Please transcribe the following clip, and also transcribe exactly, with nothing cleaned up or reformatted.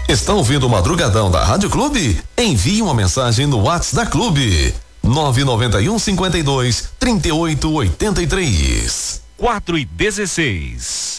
Está ouvindo o Madrugadão da Rádio Clube? Envie uma mensagem no WhatsApp da Clube. nove nove um, cinquenta e dois, trinta e oito, oitenta e três. quatro e dezesseis.